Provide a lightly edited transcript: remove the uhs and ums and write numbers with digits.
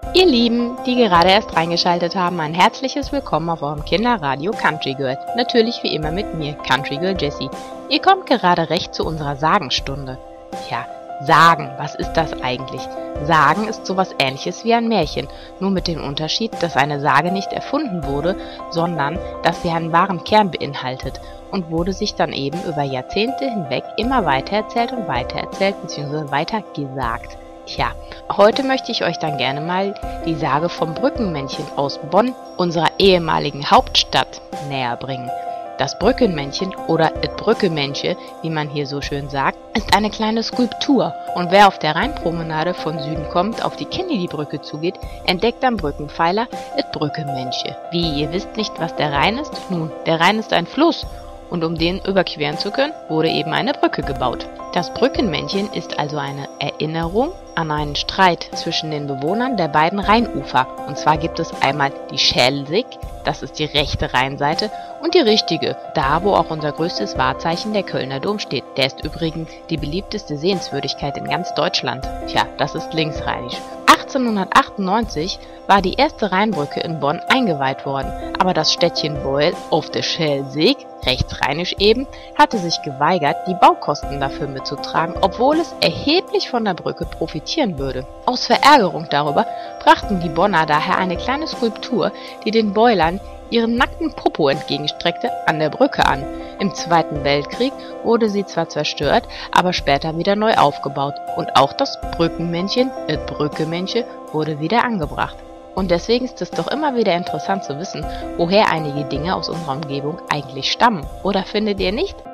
Ihr Lieben, die gerade erst reingeschaltet haben, ein herzliches Willkommen auf eurem Kinderradio Country Girl. Natürlich wie immer mit mir, Country Girl Jessie. Ihr kommt gerade recht zu unserer Sagenstunde. Tja, Sagen, was ist das eigentlich? Sagen ist sowas Ähnliches wie ein Märchen, nur mit dem Unterschied, dass eine Sage nicht erfunden wurde, sondern dass sie einen wahren Kern beinhaltet und wurde sich dann eben über Jahrzehnte hinweg immer weitererzählt und weitererzählt bzw. weitergesagt. Tja, heute möchte ich euch dann gerne mal die Sage vom Brückenmännchen aus Bonn, unserer ehemaligen Hauptstadt, näher bringen. Das Brückenmännchen oder et Brückemännche, wie man hier so schön sagt, ist eine kleine Skulptur und wer auf der Rheinpromenade von Süden kommt, auf die Kennedy-Brücke zugeht, entdeckt am Brückenpfeiler et Brückemännche. Wie, ihr wisst nicht, was der Rhein ist? Nun, der Rhein ist ein Fluss und um den überqueren zu können, wurde eben eine Brücke gebaut. Das Brückenmännchen ist also eine Erinnerung an einen Streit zwischen den Bewohnern der beiden Rheinufer. Und zwar gibt es einmal die Schelsig, das ist die rechte Rheinseite, und die richtige, da wo auch unser größtes Wahrzeichen, der Kölner Dom, steht. Der ist übrigens die beliebteste Sehenswürdigkeit in ganz Deutschland. Tja, das ist linksrheinisch. 1898 war die erste Rheinbrücke in Bonn eingeweiht worden, aber das Städtchen Beuel auf der Schelsig, rechtsrheinisch eben, hatte sich geweigert, die Baukosten dafür mitzutragen, obwohl es erheblich von der Brücke profitieren würde. Aus Verärgerung darüber brachten die Bonner daher eine kleine Skulptur, die den Beulern ihren nackten Popo entgegenstreckte, an der Brücke an. Im Zweiten Weltkrieg wurde sie zwar zerstört, aber später wieder neu aufgebaut und auch das Brückenmännchen, et Brückemännche, wurde wieder angebracht. Und deswegen ist es doch immer wieder interessant zu wissen, woher einige Dinge aus unserer Umgebung eigentlich stammen. Oder findet ihr nicht?